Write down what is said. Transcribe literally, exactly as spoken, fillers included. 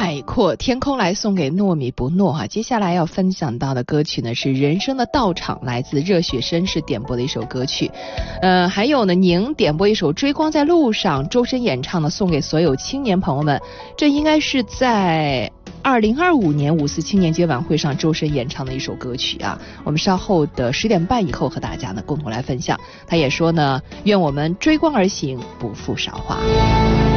海阔天空来送给糯米不糯哈。接下来要分享到的歌曲呢是人生的道场，来自热血绅士点播的一首歌曲。呃，还有呢宁点播一首追光在路上，周深演唱的送给所有青年朋友们。这应该是在二零二五年五四青年节晚会上周深演唱的一首歌曲啊。我们稍后的十点半以后和大家呢共同来分享。他也说呢，愿我们追光而行，不负韶华。